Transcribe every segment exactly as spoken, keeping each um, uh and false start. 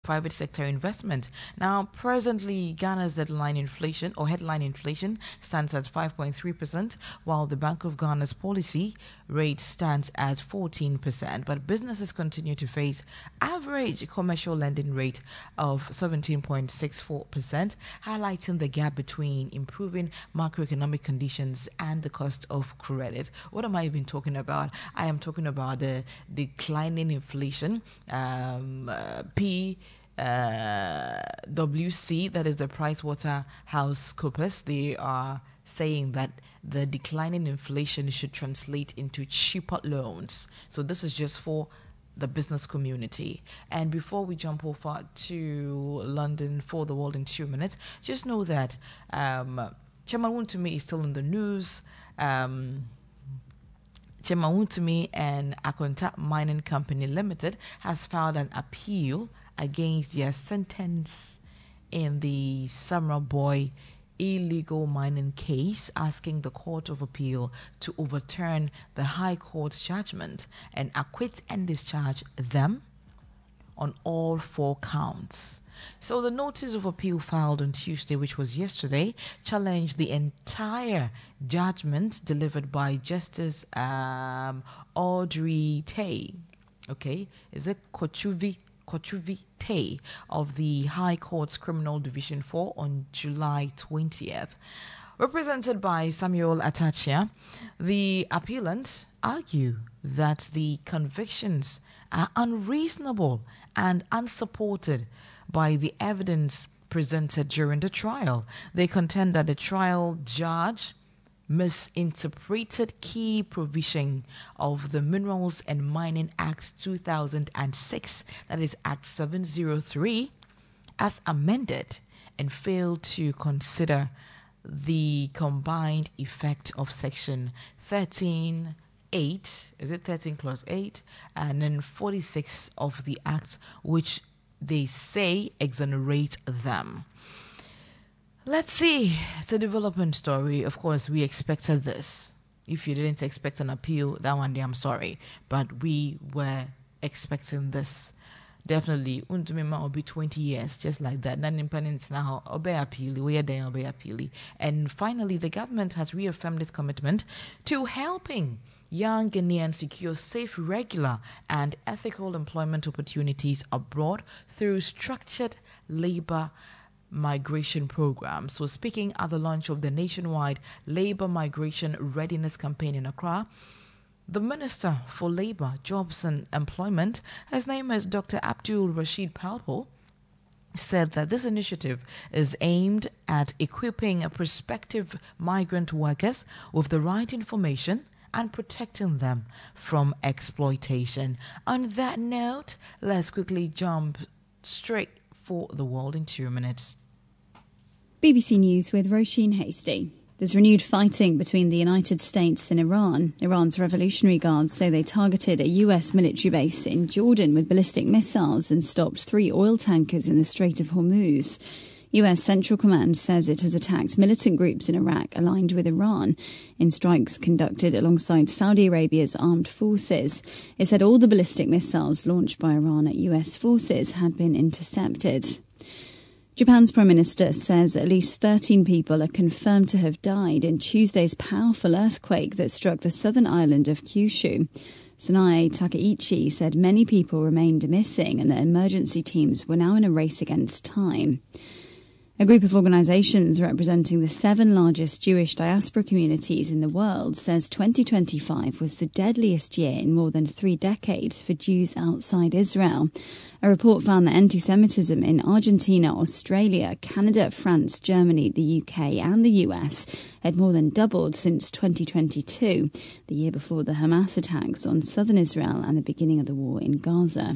private sector investment. Now, presently, Ghana's deadline inflation or headline inflation stands at five point three percent, while the Bank of Ghana's policy rate stands at fourteen percent. But businesses continue to face average commercial lending rate of seventeen point six four percent, highlighting the gap between improving macroeconomic conditions and the cost of credit. What am I even talking about? I am talking about the declining inflation, um, uh, P. Uh, W C, that is the PricewaterhouseCoopers. They are saying that the declining inflation should translate into cheaper loans. So this is just for the business community. And before we jump over to London for the world in two minutes, just know that um, Chairman Wontumi is still in the news. Um, Chairman Wontumi and Akonta Mining Company Limited has filed an appeal against their sentence in the Samra Boy illegal mining case, asking the Court of Appeal to overturn the High Court's judgment and acquit and discharge them on all four counts. So the notice of appeal filed on Tuesday, which was yesterday, challenged the entire judgment delivered by Justice um, Audrey Tay. Okay, is it Kochuvi? Kochuvi Tay of the High Court's Criminal Division four on July twentieth. Represented by Samuel Atachia, the appellants argue that the convictions are unreasonable and unsupported by the evidence presented during the trial. They contend that the trial judge misinterpreted key provision of the Minerals and Mining Act two thousand six, that is Act seven oh three, as amended, and failed to consider the combined effect of Section thirteen eight, is it thirteen clause eight, and then forty-six of the Act, which they say exonerate them. Let's see. It's a development story. Of course, we expected this. If you didn't expect an appeal, that one day I'm sorry. But we were expecting this. Definitely. Untumima will be twenty years, just like that. Non-independent now, obey appeal. We are there, obey appeal. And finally, the government has reaffirmed its commitment to helping young Ghanaians secure safe, regular, and ethical employment opportunities abroad through structured labor migration program. So speaking at the launch of the nationwide labor migration readiness campaign in Accra, the Minister for Labour, Jobs and Employment, his name is Doctor Abdul Rashid Palpo, said that this initiative is aimed at equipping prospective migrant workers with the right information and protecting them from exploitation. On that note, let's quickly jump straight for the world in two minutes. B B C News with Roisin Hasty. There's renewed fighting between the United States and Iran. Iran's Revolutionary Guards say they targeted a U S military base in Jordan with ballistic missiles and stopped three oil tankers in the Strait of Hormuz. U S Central Command says it has attacked militant groups in Iraq aligned with Iran in strikes conducted alongside Saudi Arabia's armed forces. It said all the ballistic missiles launched by Iran at U S forces had been intercepted. Japan's Prime Minister says at least thirteen people are confirmed to have died in Tuesday's powerful earthquake that struck the southern island of Kyushu. Sanae Takaichi said many people remained missing and that emergency teams were now in a race against time. A group of organisations representing the seven largest Jewish diaspora communities in the world says twenty twenty-five was the deadliest year in more than three decades for Jews outside Israel. A report found that anti-Semitism in Argentina, Australia, Canada, France, Germany, the U K and the U S had more than doubled since twenty twenty-two, the year before the Hamas attacks on southern Israel and the beginning of the war in Gaza.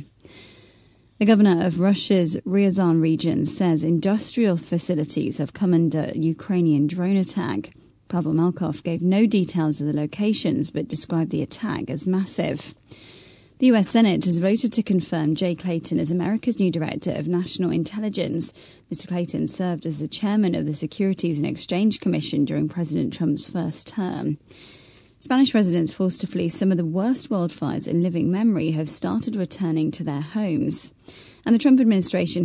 The governor of Russia's Ryazan region says industrial facilities have come under Ukrainian drone attack. Pavel Malkov gave no details of the locations but described the attack as massive. The U S Senate has voted to confirm Jay Clayton as America's new Director of National Intelligence. Mister Clayton served as the chairman of the Securities and Exchange Commission during President Trump's first term. Spanish residents forced to flee some of the worst wildfires in living memory have started returning to their homes. And the Trump administration